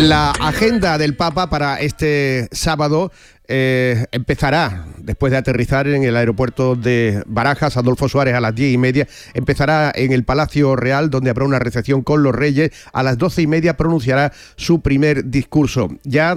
La agenda del Papa para este sábado empezará, después de aterrizar en el aeropuerto de Barajas, Adolfo Suárez, a las 10:30, empezará en el Palacio Real, donde habrá una recepción con los reyes. A las 12:30 pronunciará su primer discurso. Ya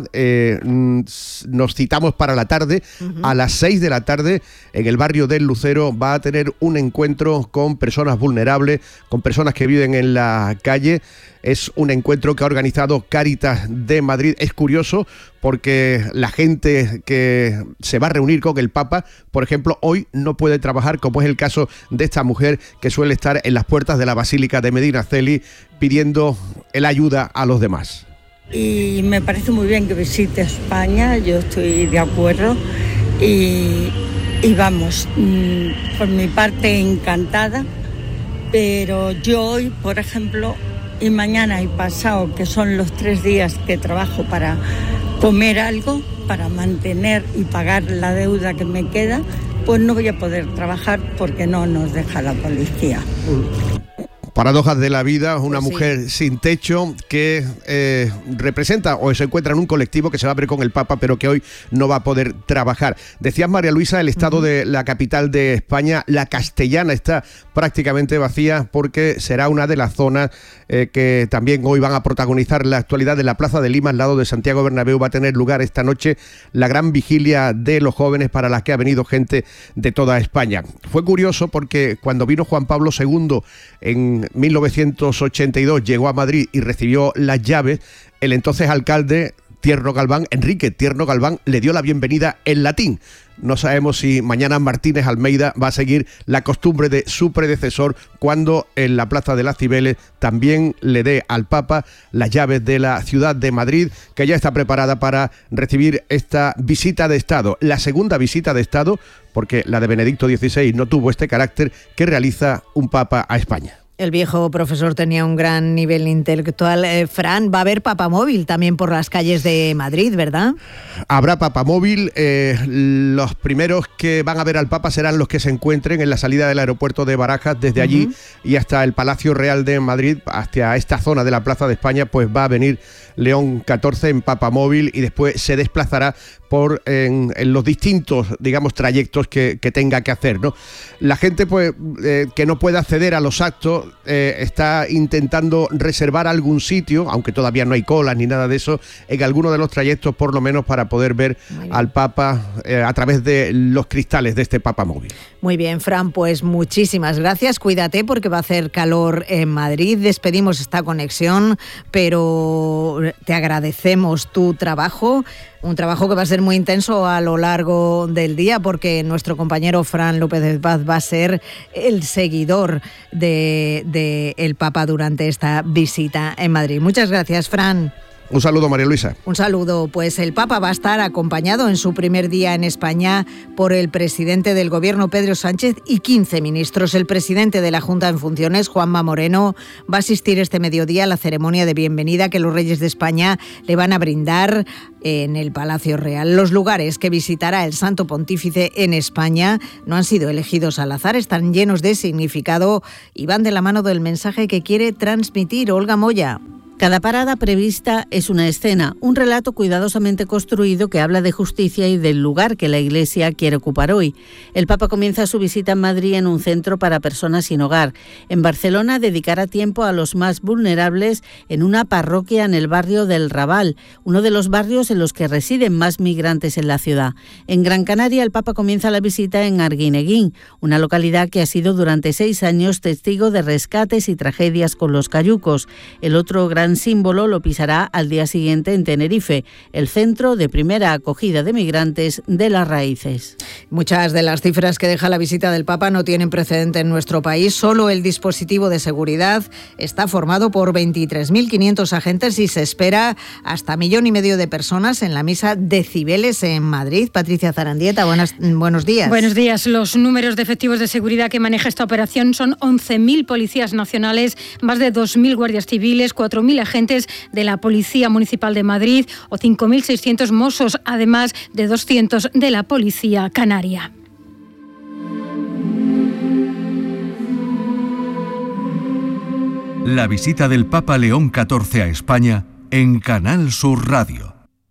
nos citamos para la tarde. A las 6 de la tarde, en el barrio del Lucero, va a tener un encuentro con personas vulnerables, con personas que viven en la calle. Es un encuentro que ha organizado Cáritas de Madrid. Es curioso porque la gente que se va a reunir con el Papa, por ejemplo, hoy no puede trabajar, como es el caso de esta mujer que suele estar en las puertas de la Basílica de Medinaceli pidiendo la ayuda a los demás. Y me parece muy bien que visite España, yo estoy de acuerdo y vamos, por mi parte encantada, pero yo hoy, por ejemplo, y mañana y pasado, que son los 3 días que trabajo para comer algo, para mantener y pagar la deuda que me queda, pues no voy a poder trabajar porque no nos deja la policía. Paradojas de la vida, una mujer sin techo que representa o se encuentra en un colectivo que se va a ver con el Papa, pero que hoy no va a poder trabajar. Decías, María Luisa, el estado de la capital de España, la Castellana, está prácticamente vacía porque será una de las zonas que también hoy van a protagonizar la actualidad de la Plaza de Lima, al lado de Santiago Bernabéu. Va a tener lugar esta noche la gran vigilia de los jóvenes, para la que ha venido gente de toda España. Fue curioso porque cuando vino Juan Pablo II en 1982, llegó a Madrid y recibió las llaves, el entonces alcalde Enrique Tierno Galván, le dio la bienvenida en latín. No sabemos si mañana Martínez Almeida va a seguir la costumbre de su predecesor, cuando en la Plaza de las Cibeles también le dé al Papa las llaves de la ciudad de Madrid, que ya está preparada para recibir esta visita de Estado. La segunda visita de Estado, porque la de Benedicto XVI no tuvo este carácter, que realiza un Papa a España. El viejo profesor tenía un gran nivel intelectual. Fran, va a haber papamóvil también por las calles de Madrid, ¿verdad? Habrá papamóvil. Los primeros que van a ver al Papa serán los que se encuentren en la salida del aeropuerto de Barajas. Desde allí y hasta el Palacio Real de Madrid, hacia esta zona de la Plaza de España, pues va a venir León XIV en papamóvil y después se desplazará en los distintos, digamos, trayectos que tenga que hacer, ¿no? La gente, pues, que no puede acceder a los actos, está intentando reservar algún sitio, aunque todavía no hay colas ni nada de eso, en alguno de los trayectos, por lo menos, para poder ver al Papa a través de los cristales de este papamóvil. Muy bien, Fran, pues muchísimas gracias. Cuídate porque va a hacer calor en Madrid. Despedimos esta conexión, pero te agradecemos tu trabajo. Un trabajo que va a ser muy intenso a lo largo del día, porque nuestro compañero Fran López de Paz va a ser el seguidor de el Papa durante esta visita en Madrid. Muchas gracias, Fran. Un saludo, María Luisa. Un saludo. Pues el Papa va a estar acompañado en su primer día en España por el presidente del Gobierno, Pedro Sánchez, y 15 ministros. El presidente de la Junta en funciones, Juanma Moreno, va a asistir este mediodía a la ceremonia de bienvenida que los reyes de España le van a brindar en el Palacio Real. Los lugares que visitará el Santo Pontífice en España no han sido elegidos al azar, están llenos de significado y van de la mano del mensaje que quiere transmitir. Olga Moya. Cada parada prevista es una escena, un relato cuidadosamente construido que habla de justicia y del lugar que la Iglesia quiere ocupar hoy. El Papa comienza su visita en Madrid en un centro para personas sin hogar. En Barcelona dedicará tiempo a los más vulnerables en una parroquia en el barrio del Raval, uno de los barrios en los que residen más migrantes en la ciudad. En Gran Canaria, el Papa comienza la visita en Arguineguín, una localidad que ha sido durante 6 años testigo de rescates y tragedias con los cayucos. El otro gran símbolo lo pisará al día siguiente en Tenerife, el centro de primera acogida de migrantes de Las Raíces. Muchas de las cifras que deja la visita del Papa no tienen precedente en nuestro país. Solo el dispositivo de seguridad está formado por 23.500 agentes y se espera hasta 1,5 millones de personas en la misa de Cibeles en Madrid. Patricia Zarandieta, buenos días. Buenos días. Los números de efectivos de seguridad que maneja esta operación son 11.000 policías nacionales, más de 2.000 guardias civiles, 4.000 agentes de la Policía Municipal de Madrid o 5.600 mossos, además de 200 de la Policía Canaria. La visita del Papa León XIV a España en Canal Sur Radio.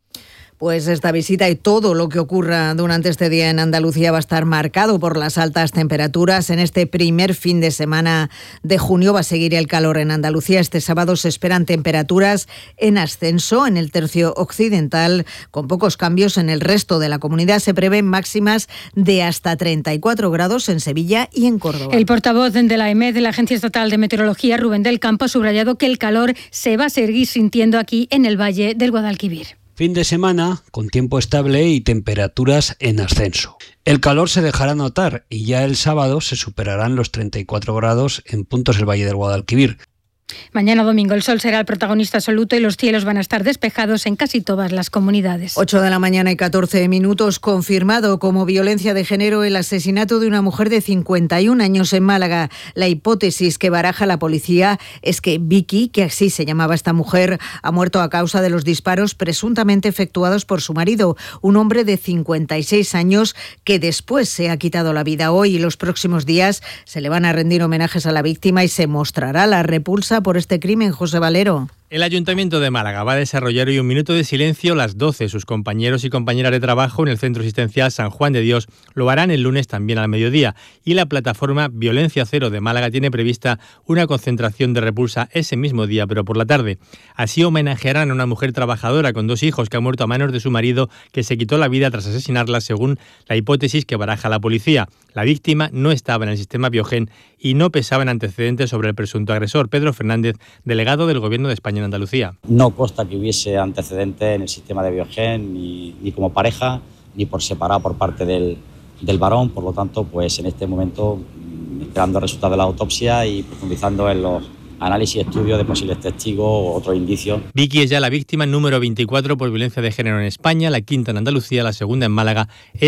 Pues esta visita y todo lo que ocurra durante este día en Andalucía va a estar marcado por las altas temperaturas. En este primer fin de semana de junio va a seguir el calor en Andalucía. Este sábado se esperan temperaturas en ascenso en el tercio occidental, con pocos cambios en el resto de la comunidad. Se prevén máximas de hasta 34 grados en Sevilla y en Córdoba. El portavoz de la EMET, de la Agencia Estatal de Meteorología, Rubén del Campo, ha subrayado que el calor se va a seguir sintiendo aquí en el Valle del Guadalquivir. Fin de semana con tiempo estable y temperaturas en ascenso. El calor se dejará notar y ya el sábado se superarán los 34 grados en puntos del Valle del Guadalquivir. Mañana domingo el sol será el protagonista absoluto y los cielos van a estar despejados en casi todas las comunidades. 8 de la mañana y 14 minutos. Confirmado como violencia de género el asesinato de una mujer de 51 años en Málaga. La hipótesis que baraja la policía es que Vicky, que así se llamaba esta mujer, ha muerto a causa de los disparos presuntamente efectuados por su marido, un hombre de 56 años que después se ha quitado la vida. Hoy y los próximos días se le van a rendir homenajes a la víctima y se mostrará la repulsa por este crimen. José Valero. El Ayuntamiento de Málaga va a desarrollar hoy un minuto de silencio a las 12. Sus compañeros y compañeras de trabajo en el Centro Asistencial San Juan de Dios lo harán el lunes también al mediodía. Y la plataforma Violencia Cero de Málaga tiene prevista una concentración de repulsa ese mismo día, pero por la tarde. Así homenajearán a una mujer trabajadora con 2 hijos que ha muerto a manos de su marido, que se quitó la vida tras asesinarla, según la hipótesis que baraja la policía. La víctima no estaba en el sistema Biogen y no pesaba en antecedentes sobre el presunto agresor. Pedro Fernández, delegado del Gobierno de España en Andalucía. No consta que hubiese antecedentes en el sistema de Biogen, ni como pareja, ni por separado por parte del varón. Por lo tanto, pues en este momento, esperando el resultado de la autopsia y profundizando en los análisis y estudios de posibles testigos o otros indicios. Vicky es ya la víctima número 24 por violencia de género en España, la quinta en Andalucía, la segunda en Málaga,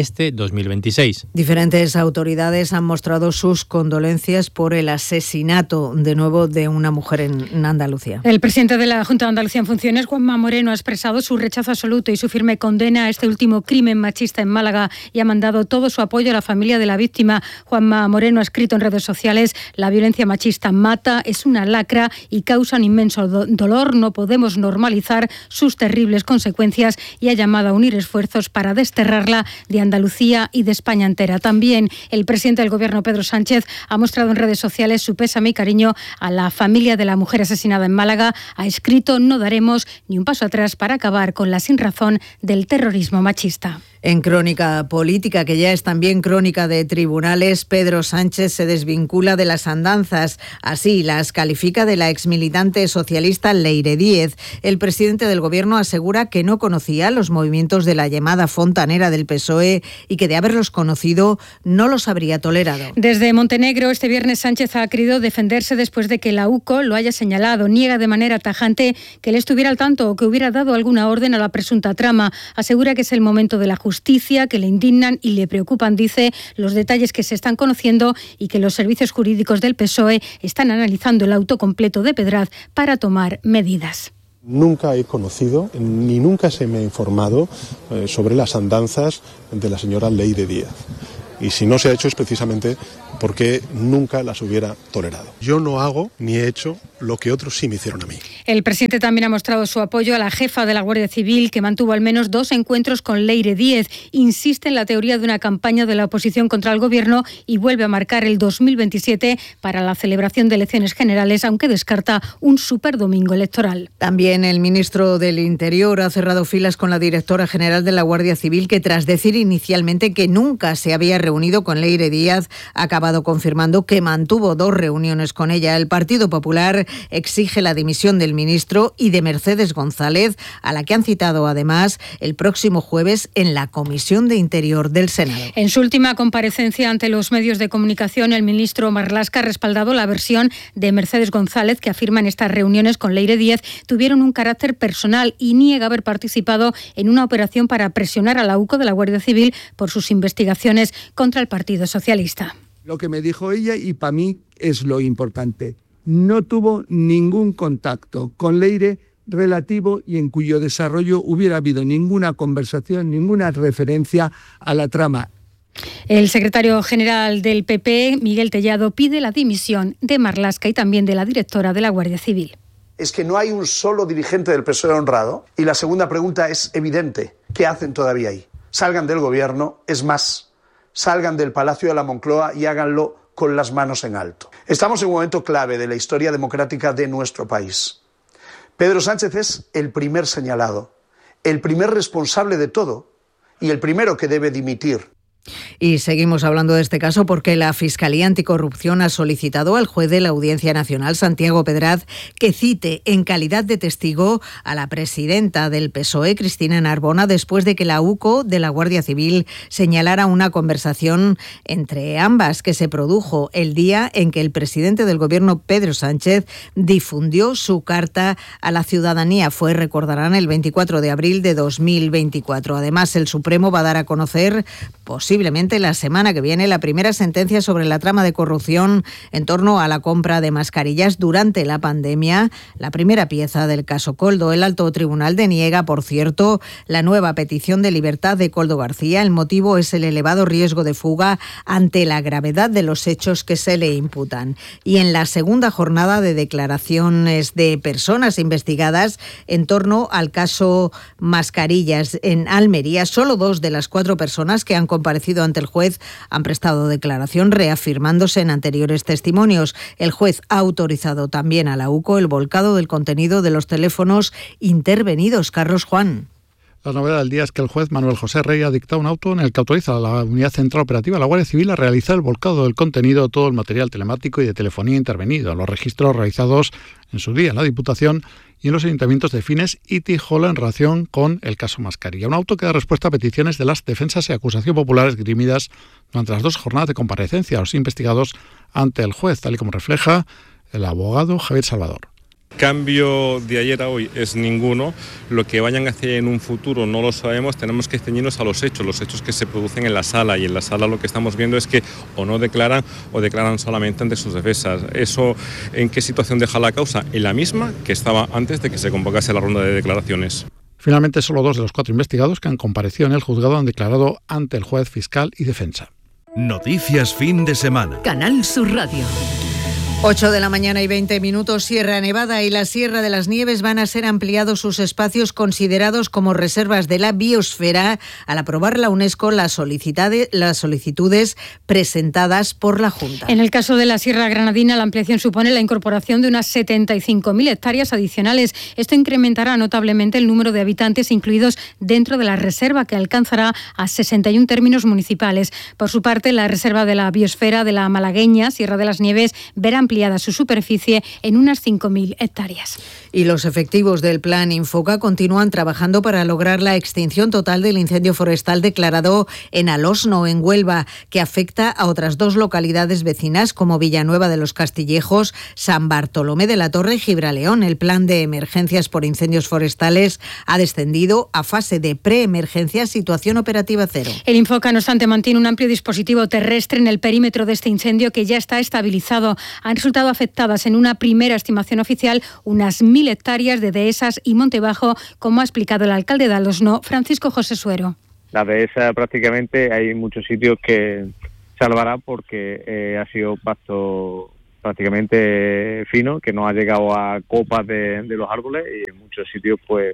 2026. Diferentes autoridades han mostrado sus condolencias por el asesinato, de nuevo, de una mujer en Andalucía. El presidente de la Junta de Andalucía en funciones, Juanma Moreno, ha expresado su rechazo absoluto y su firme condena a este último crimen machista en Málaga y ha mandado todo su apoyo a la familia de la víctima. Juanma Moreno ha escrito en redes sociales: la violencia machista mata, es una lacra y causa un inmenso dolor. No podemos normalizar sus terribles consecuencias y ha llamado a unir esfuerzos para desterrarla de Andalucía y de España entera. También el presidente del Gobierno, Pedro Sánchez, ha mostrado en redes sociales su pésame y cariño a la familia de la mujer asesinada en Málaga. Ha escrito: no daremos ni un paso atrás para acabar con la sinrazón del terrorismo machista. En crónica política, que ya es también crónica de tribunales, Pedro Sánchez se desvincula de las andanzas. Así las califica de la exmilitante socialista Leire Díez. El presidente del Gobierno asegura que no conocía los movimientos de la llamada fontanera del PSOE y que de haberlos conocido no los habría tolerado. Desde Montenegro, este viernes Sánchez ha querido defenderse después de que la UCO lo haya señalado. Niega de manera tajante que él estuviera al tanto o que hubiera dado alguna orden a la presunta trama. Asegura que es el momento de la justicia, que le indignan y le preocupan, dice, los detalles que se están conociendo y que los servicios jurídicos del PSOE están analizando el auto completo de Pedraz para tomar medidas. Nunca he conocido ni nunca se me ha informado sobre las andanzas de la señora Leire Díez. Y si no se ha hecho es precisamente porque nunca las hubiera tolerado. Yo no hago ni he hecho lo que otros sí me hicieron a mí. El presidente también ha mostrado su apoyo a la jefa de la Guardia Civil, que mantuvo al menos 2 encuentros con Leire Díez. Insiste en la teoría de una campaña de la oposición contra el Gobierno y vuelve a marcar el 2027 para la celebración de elecciones generales, aunque descarta un superdomingo electoral. También el ministro del Interior ha cerrado filas con la directora general de la Guardia Civil, que tras decir inicialmente que nunca se había reunido con Leire Díez, ha acabado confirmando que mantuvo 2 reuniones con ella. El Partido Popular exige la dimisión del ministro y de Mercedes González, a la que han citado además el próximo jueves en la Comisión de Interior del Senado. En su última comparecencia ante los medios de comunicación, el ministro Marlaska ha respaldado la versión de Mercedes González, que afirma en estas reuniones con Leire Díez tuvieron un carácter personal, y niega haber participado en una operación para presionar a la UCO de la Guardia Civil por sus investigaciones contra el Partido Socialista. Lo que me dijo ella, y para mí es lo importante, no tuvo ningún contacto con Leire relativo y en cuyo desarrollo hubiera habido ninguna conversación, ninguna referencia a la trama. El secretario general del PP, Miguel Tellado, pide la dimisión de Marlaska y también de la directora de la Guardia Civil. es que no hay un solo dirigente del PSOE honrado. Y la segunda pregunta es evidente. ¿Qué hacen todavía ahí? Salgan del gobierno, es más, salgan del Palacio de la Moncloa y háganlo con las manos en alto. Estamos en un momento clave de la historia democrática de nuestro país. Pedro Sánchez es el primer señalado, el primer responsable de todo y el primero que debe dimitir. Y seguimos hablando de este caso porque la Fiscalía Anticorrupción ha solicitado al juez de la Audiencia Nacional, Santiago Pedraz, que cite en calidad de testigo a la presidenta del PSOE, Cristina Narbona, después de que la UCO de la Guardia Civil señalara una conversación entre ambas que se produjo el día en que el presidente del Gobierno, Pedro Sánchez, difundió su carta a la ciudadanía. Fue, recordarán, el 24 de abril de 2024. Además, el Supremo va a dar a conocer posiblemente la semana que viene la primera sentencia sobre la trama de corrupción en torno a la compra de mascarillas durante la pandemia, la primera pieza del caso Koldo. El alto tribunal deniega, por cierto, la nueva petición de libertad de Koldo García. El motivo es el elevado riesgo de fuga ante la gravedad de los hechos que se le imputan. Y en la segunda jornada de declaraciones de personas investigadas en torno al caso mascarillas en Almería, solo 2 de las 4 personas que han comparecido ante el juez han prestado declaración reafirmándose en anteriores testimonios. El juez ha autorizado también a la UCO el volcado del contenido de los teléfonos intervenidos. Carlos Juan. La novedad del día es que el juez Manuel José Rey ha dictado un auto en el que autoriza a la Unidad Central Operativa, la Guardia Civil, a realizar el volcado del contenido de todo el material telemático y de telefonía intervenido, los registros realizados en su día en la Diputación y en los ayuntamientos de Fines y Tijola en relación con el caso Mascarilla. Un auto que da respuesta a peticiones de las defensas y acusación populares esgrimidas durante las 2 jornadas de comparecencia a los investigados ante el juez, tal y como refleja el abogado Javier Salvador. Cambio de ayer a hoy es ninguno. Lo que vayan a hacer en un futuro no lo sabemos. Tenemos que ceñirnos a los hechos que se producen en la sala, y en la sala lo que estamos viendo es que o no declaran o declaran solamente ante sus defensas. ¿Eso en qué situación deja la causa? En la misma que estaba antes de que se convocase la ronda de declaraciones. Finalmente, solo 2 de los 4 investigados que han comparecido en el juzgado han declarado ante el juez fiscal y defensa. Noticias fin de semana. Canal Sur Radio. 8 de la mañana y 20 minutos. Sierra Nevada y la Sierra de las Nieves van a ser ampliados sus espacios considerados como reservas de la biosfera al aprobar la UNESCO las solicitudes presentadas por la Junta. En el caso de la Sierra Granadina, la ampliación supone la incorporación de unas 75.000 hectáreas adicionales. Esto incrementará notablemente el número de habitantes incluidos dentro de la reserva, que alcanzará a 61 términos municipales. Por su parte, la reserva de la biosfera de la malagueña Sierra de las Nieves verá ampliada su superficie en unas 5.000 hectáreas. Y los efectivos del Plan Infoca continúan trabajando para lograr la extinción total del incendio forestal declarado en Alosno, en Huelva, que afecta a otras 2 localidades vecinas como Villanueva de los Castillejos, San Bartolomé de la Torre y Gibraleón. El plan de emergencias por incendios forestales ha descendido a fase de preemergencia, situación operativa 0. El Infoca, no obstante, mantiene un amplio dispositivo terrestre en el perímetro de este incendio que ya está estabilizado. Han resultado afectadas en una primera estimación oficial unas 1.000 hectáreas de dehesas y monte bajo, como ha explicado el alcalde de Alosno, Francisco José Suero. La dehesa prácticamente hay muchos sitios que salvará porque ha sido pasto prácticamente fino, que no ha llegado a copas de los árboles, y en muchos sitios pues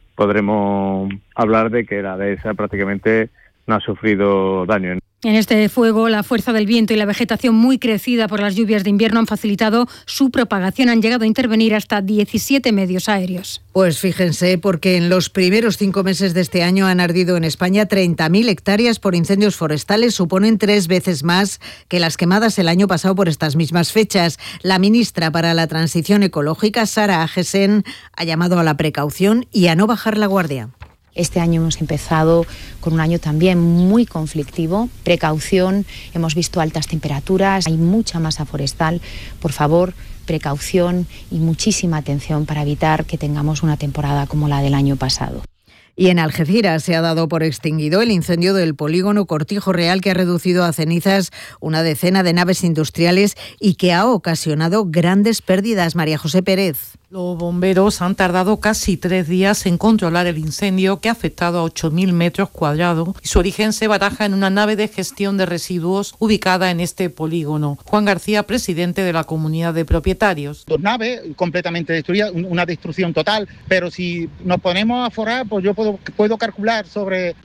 podremos hablar de que la dehesa prácticamente no ha sufrido daño. En este fuego, la fuerza del viento y la vegetación muy crecida por las lluvias de invierno han facilitado su propagación. Han llegado a intervenir hasta 17 medios aéreos. Pues fíjense, porque en los primeros 5 meses de este año han ardido en España 30.000 hectáreas por incendios forestales. Suponen 3 veces más que las quemadas el año pasado por estas mismas fechas. La ministra para la Transición Ecológica, Sara Agesen, ha llamado a la precaución y a no bajar la guardia. Este año hemos empezado con un año también muy conflictivo. Precaución, hemos visto altas temperaturas, hay mucha masa forestal. Por favor, precaución y muchísima atención para evitar que tengamos una temporada como la del año pasado. Y en Algeciras se ha dado por extinguido el incendio del polígono Cortijo Real, que ha reducido a cenizas una decena de naves industriales y que ha ocasionado grandes pérdidas. María José Pérez. Los bomberos han tardado casi 3 días en controlar el incendio que ha afectado a 8.000 metros cuadrados y su origen se baraja en una nave de gestión de residuos ubicada en este polígono. Juan García, presidente de la comunidad de propietarios. 2 naves completamente destruidas, una destrucción total, pero si nos ponemos a forrar, pues yo puedo calcular sobre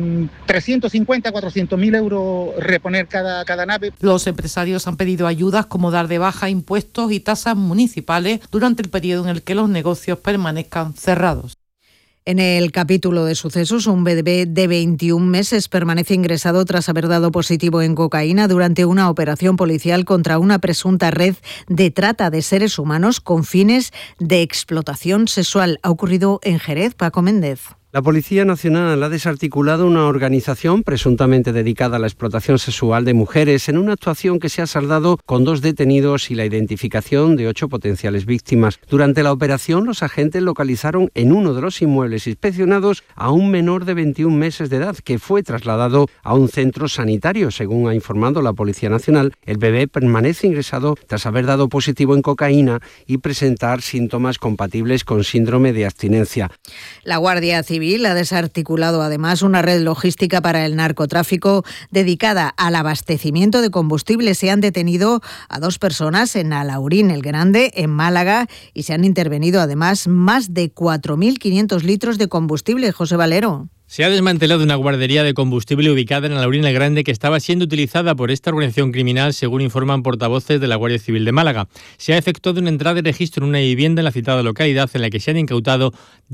350, 400.000 euros reponer cada nave. Los empresarios han pedido ayudas como dar de baja impuestos y tasas municipales durante el periodo en el que los negocios permanezcan cerrados. En el capítulo de sucesos, un bebé de 21 meses permanece ingresado tras haber dado positivo en cocaína durante una operación policial contra una presunta red de trata de seres humanos con fines de explotación sexual. Ha ocurrido en Jerez. Paco Méndez. La Policía Nacional ha desarticulado una organización presuntamente dedicada a la explotación sexual de mujeres en una actuación que se ha saldado con 2 detenidos y la identificación de 8 potenciales víctimas. Durante la operación, los agentes localizaron en uno de los inmuebles inspeccionados a un menor de 21 meses de edad que fue trasladado a un centro sanitario. Según ha informado la Policía Nacional, el bebé permanece ingresado tras haber dado positivo en cocaína y presentar síntomas compatibles con síndrome de abstinencia. La Guardia Civil ha desarticulado además una red logística para el narcotráfico dedicada al abastecimiento de combustible. Se han detenido a 2 personas en Alhaurín el Grande, en Málaga, y se han intervenido además más de 4.500 litros de combustible. José Valero. Se ha desmantelado una guardería de combustible ubicada en Alhaurín el Grande que estaba siendo utilizada por esta organización criminal, según informan portavoces de la Guardia Civil de Málaga. Se ha efectuado una entrada y registro en una vivienda en la citada localidad en la que se han incautado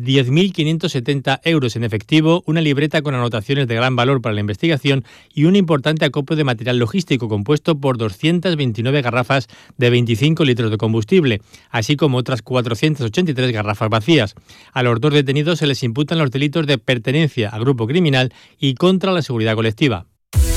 10.570 euros en efectivo, una libreta con anotaciones de gran valor para la investigación y un importante acopio de material logístico compuesto por 229 garrafas de 25 litros de combustible, así como otras 483 garrafas vacías. A los 2 detenidos se les imputan los delitos de pertenencia a grupo criminal y contra la seguridad colectiva.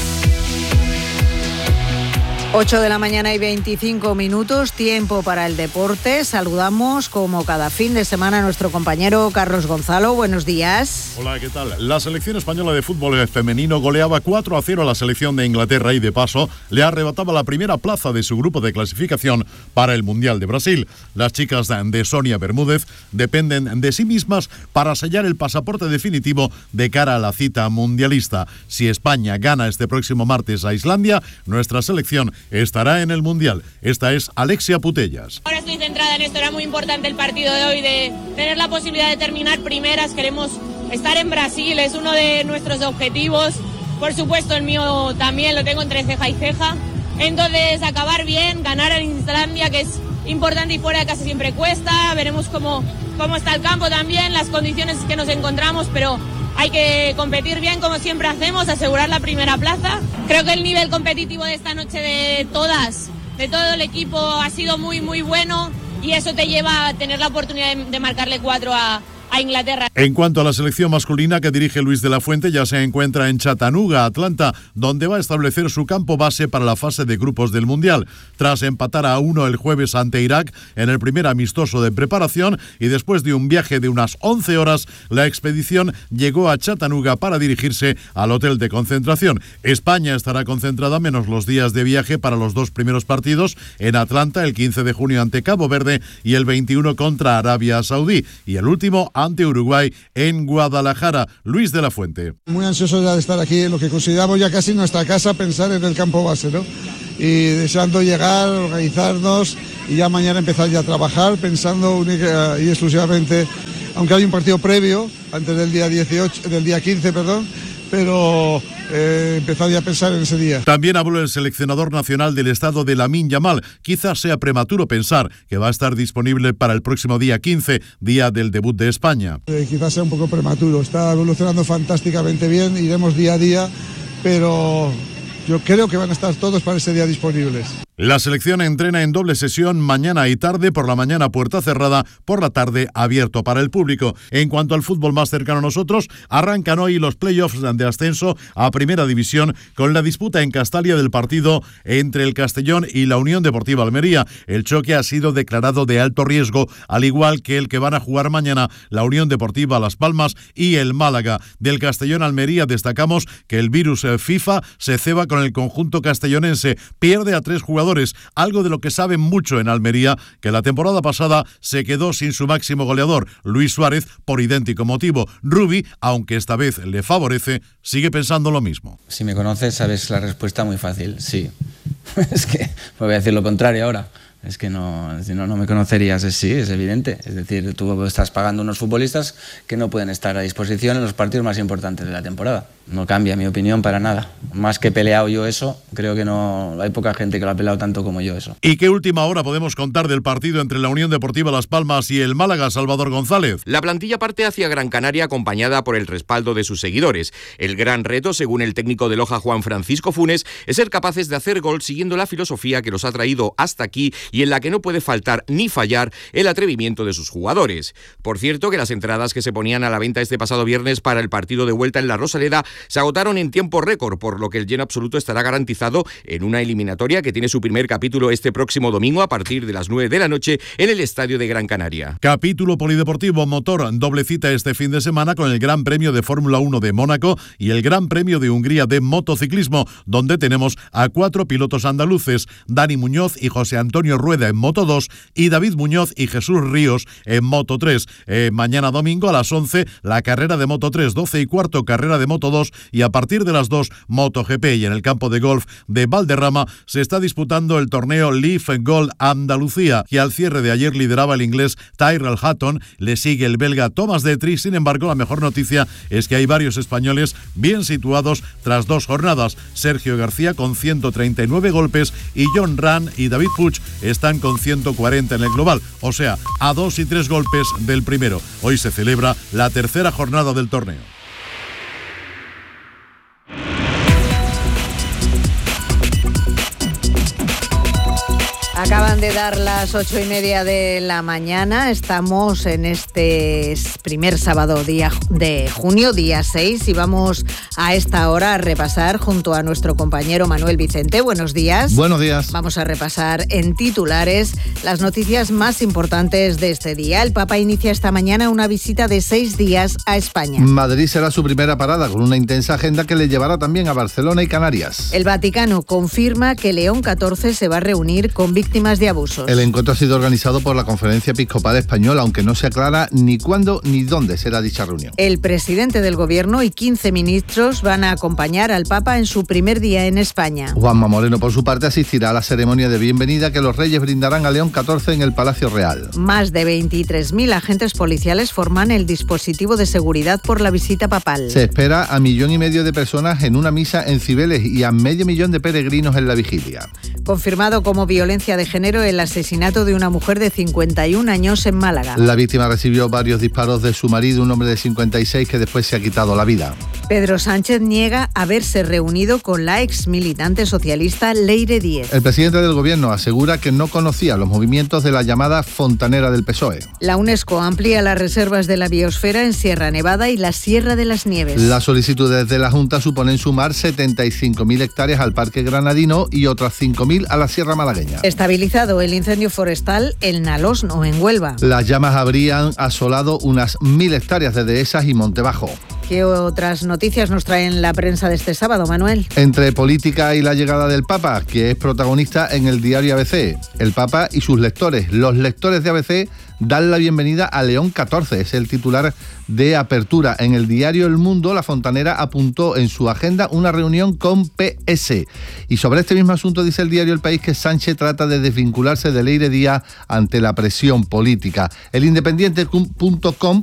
8 de la mañana y 25 minutos, tiempo para el deporte. Saludamos como cada fin de semana a nuestro compañero Carlos Gonzalo. Buenos días. Hola, ¿qué tal? La selección española de fútbol femenino goleaba 4-0 a la selección de Inglaterra y de paso le arrebataba la primera plaza de su grupo de clasificación para el Mundial de Brasil. Las chicas de Sonia Bermúdez dependen de sí mismas para sellar el pasaporte definitivo de cara a la cita mundialista. Si España gana este próximo martes a Islandia, nuestra selección estará en el Mundial. Esta es Alexia Putellas. Ahora estoy centrada en esto, era muy importante el partido de hoy, de tener la posibilidad de terminar primeras. Queremos estar en Brasil, es uno de nuestros objetivos. Por supuesto el mío también lo tengo entre ceja y ceja. Entonces acabar bien, ganar en Islandia, que es importante y fuera de casa siempre cuesta. Veremos cómo está el campo también, las condiciones que nos encontramos, pero hay que competir bien como siempre hacemos, asegurar la primera plaza. Creo que el nivel competitivo de esta noche de todo el equipo ha sido muy, muy bueno y eso te lleva a tener la oportunidad de marcarle 4 a Inglaterra. En cuanto a la selección masculina que dirige Luis de la Fuente, ya se encuentra en Chattanooga, Atlanta, donde va a establecer su campo base para la fase de grupos del Mundial. Tras empatar a 1 el jueves ante Irak en el primer amistoso de preparación y después de un viaje de unas 11 horas, la expedición llegó a Chattanooga para dirigirse al hotel de concentración. España estará concentrada menos los días de viaje para los 2 primeros partidos en Atlanta el 15 de junio ante Cabo Verde y el 21 contra Arabia Saudí y el último ante Uruguay en Guadalajara. Luis de la Fuente. Muy ansioso ya de estar aquí en lo que consideramos ya casi nuestra casa, pensar en el campo base, ¿no? Y deseando llegar, organizarnos y ya mañana empezar ya a trabajar, pensando única y exclusivamente, aunque hay un partido previo antes del día 15, pero empezar ya a pensar en ese día. También habló el seleccionador nacional del estado de Lamine Yamal. Quizás sea prematuro pensar que va a estar disponible para el próximo día 15, día del debut de España. Quizás sea un poco prematuro, está evolucionando fantásticamente bien, iremos día a día, pero yo creo que van a estar todos para ese día disponibles. La selección entrena en doble sesión mañana y tarde, por la mañana puerta cerrada, por la tarde abierto para el público. En cuanto al fútbol más cercano a nosotros, arrancan hoy los playoffs de ascenso a Primera División con la disputa en Castalia del partido entre el Castellón y la Unión Deportiva Almería. El choque ha sido declarado de alto riesgo, al igual que el que van a jugar mañana la Unión Deportiva Las Palmas y el Málaga. Del Castellón Almería destacamos que el virus FIFA se ceba con el conjunto castellonense, pierde a 3 jugadores goleadores, algo de lo que saben mucho en Almería, que la temporada pasada se quedó sin su máximo goleador, Luis Suárez, por idéntico motivo. Rubi, aunque esta vez le favorece, sigue pensando lo mismo. Si me conoces, sabes la respuesta muy fácil, sí. Es que voy a decir lo contrario ahora. Es que no, si no me conocerías, sí, es evidente. Es decir, tú estás pagando unos futbolistas que no pueden estar a disposición en los partidos más importantes de la temporada. No cambia mi opinión para nada. Más que he peleado yo eso, creo que no hay poca gente que lo ha peleado tanto como yo eso. ¿Y qué última hora podemos contar del partido entre la Unión Deportiva Las Palmas y el Málaga, Salvador González? La plantilla parte hacia Gran Canaria acompañada por el respaldo de sus seguidores. El gran reto, según el técnico de Loja, Juan Francisco Funes, es ser capaces de hacer gol siguiendo la filosofía que los ha traído hasta aquí y en la que no puede faltar ni fallar el atrevimiento de sus jugadores. Por cierto, que las entradas que se ponían a la venta este pasado viernes para el partido de vuelta en la Rosaleda se agotaron en tiempo récord, por lo que el lleno absoluto estará garantizado en una eliminatoria que tiene su primer capítulo este próximo domingo a partir de las 9 de la noche en el Estadio de Gran Canaria. Capítulo polideportivo motor, doble cita este fin de semana con el Gran Premio de Fórmula 1 de Mónaco y el Gran Premio de Hungría de motociclismo, donde tenemos a 4 pilotos andaluces, Dani Muñoz y José Antonio Rueda en Moto 2 y David Muñoz y Jesús Ríos en Moto 3. Mañana domingo a las 11 la carrera de Moto 3, 12 y cuarto carrera de Moto 2 y a partir de las 2 MotoGP. Y en el campo de golf de Valderrama se está disputando el torneo Leaf Gold Andalucía, que al cierre de ayer lideraba el inglés Tyrrell Hatton, le sigue el belga Thomas Detry. Sin embargo, la mejor noticia es que hay varios españoles bien situados tras 2 jornadas. Sergio García con 139 golpes y John Ram y David Puig están con 140 en el global, o sea, a 2 y 3 golpes del primero. Hoy se celebra la tercera jornada del torneo. Acaban de dar las 8:30 de la mañana. Estamos en este primer sábado día de junio, día 6, y vamos a esta hora a repasar junto a nuestro compañero Manuel Vicente. Buenos días. Buenos días. Vamos a repasar en titulares las noticias más importantes de este día. El Papa inicia esta mañana una visita de 6 días a España. Madrid será su primera parada, con una intensa agenda que le llevará también a Barcelona y Canarias. El Vaticano confirma que León XIV se va a reunir con víctimas de abusos. El encuentro ha sido organizado por la Conferencia Episcopal Española, aunque no se aclara ni cuándo ni dónde será dicha reunión. El presidente del Gobierno y 15 ministros van a acompañar al Papa en su primer día en España. Juanma Moreno, por su parte, asistirá a la ceremonia de bienvenida que los Reyes brindarán a León XIV en el Palacio Real. Más de 23.000 agentes policiales forman el dispositivo de seguridad por la visita papal. Se espera a 1,5 millones de personas en una misa en Cibeles y a 500.000 de peregrinos en la vigilia. Confirmado como violencia de género el asesinato de una mujer de 51 años en Málaga. La víctima recibió varios disparos de su marido, un hombre de 56 que después se ha quitado la vida. Pedro Sánchez niega haberse reunido con la ex militante socialista Leire Díez. El presidente del Gobierno asegura que no conocía los movimientos de la llamada Fontanera del PSOE. La UNESCO amplía las reservas de la biosfera en Sierra Nevada y la Sierra de las Nieves. Las solicitudes de la Junta suponen sumar 75.000 hectáreas al Parque Granadino y otras 5.000 a la Sierra Malagueña. Estabilizado el incendio forestal en Nalosno, en Huelva. Las llamas habrían asolado unas 1.000 hectáreas de dehesas y Montebajo. ¿Qué otras noticias nos traen la prensa de este sábado, Manuel? Entre política y la llegada del Papa, que es protagonista en el diario ABC. El Papa y sus lectores. Los lectores de ABC dan la bienvenida a León XIV, es el titular de apertura. En el diario El Mundo, la Fontanera apuntó en su agenda una reunión con PS. Y sobre este mismo asunto dice el diario El País que Sánchez trata de desvincularse de Leire Díaz ante la presión política. El Independiente.com